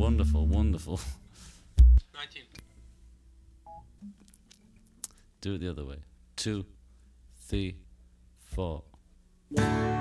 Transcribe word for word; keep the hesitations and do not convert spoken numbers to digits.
Wonderful, wonderful. nineteen. Do it the other way. Two, three, four.